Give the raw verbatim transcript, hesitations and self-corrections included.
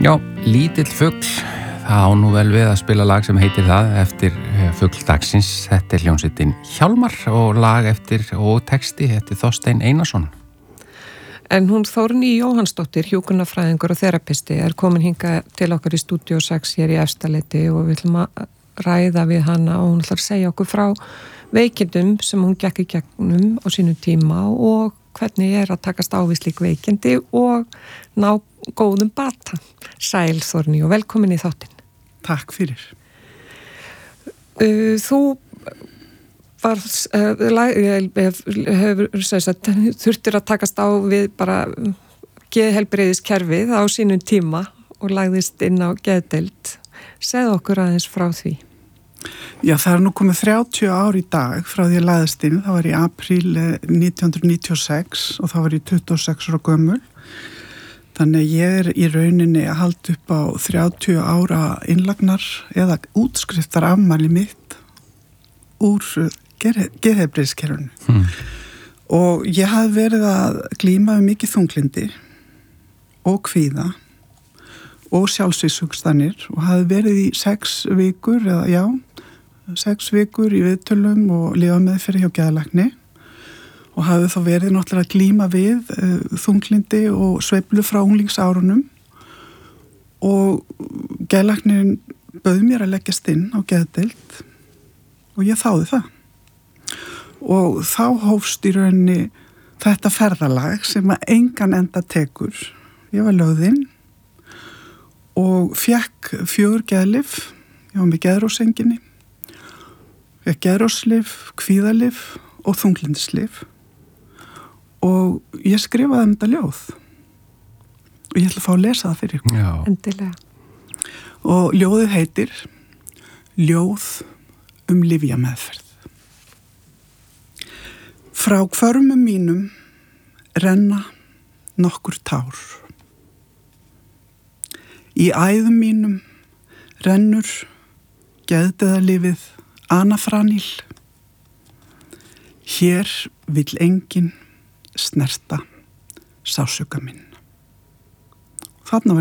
Já, lítill fugl, það á nú vel við að spila lag sem heitir það eftir fugl dagsins. Þetta er hljómsveitin Hjálmar og lag eftir og texti eftir Þorstein Einarsson. En hún Þórný Jóhannsdóttir, hjúkrunarfræðingur og þerapisti, er komin hingað til okkar í Stúdíó sex hér í Efstaleiti og við ætlum að ræða við hana og hún ætlar að segja okkur frá veikindum sem hún gekk í gegnum á sínum tíma og hvernig er að takast á við slík veikindi og ná góðum bata. Sæl Þórný og velkomin í þáttinn. Takk fyrir. Uh, þú var, uh, hefur, sagt, þurftir að takast á við bara geðheilbrigðiskerfið á sínum tíma og lagðist inn á geðdeild. Segðu okkur aðeins frá því. Já, það er nú komið þrjátíu ár í dag frá því að lagðist inn. Það var í apríl nítján hundruð níutíu og sex og það var í tuttugu og sex ára gömul. Þannig ég er í rauninni að halda upp á þrjátíu ára innlagnar eða útskriftar afmæli mitt úr geðheilbrigðiskerfinu. Hmm. Og ég hafði verið að glíma við mikið þunglindi og kvíða og sjálfsvígshugsanir og hafði verið í sex vikur eða já, sex vikur í viðtölum og lyfjameðferð hjá geðlækni og hafði þá verið náttúrulega að glíma við uh, þunglindi og sveiflu frá unglingsárunum og geðlæknirinn bauð mér að leggjast inn á geðdeild og ég þáði það. Og þá hófst í rauninni þetta ferðalag sem að engan enda tekur. Ég var lögð inn og fekk fjögur geðlyf, ég var með geðrósenginni, fekk geðróslyf, kvíðalyf og þunglindislif og ég skrifaði um þetta ljóð og ég ætla að fá að lesa það fyrir ykkur. Já. Endilega. Og ljóðið heitir Ljóð um lyfjameðferð. Frá hvörmum mínum renna nokkur tár. Í æðum mínum rennur geðdeðalifið anafranil. Hér vill enginn snerta sársauka minn. Þarna var